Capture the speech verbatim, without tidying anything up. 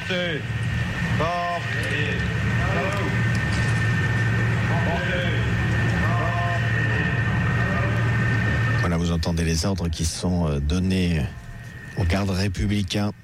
Portez. Portez. Voilà, vous entendez les ordres qui sont donnés aux gardes républicains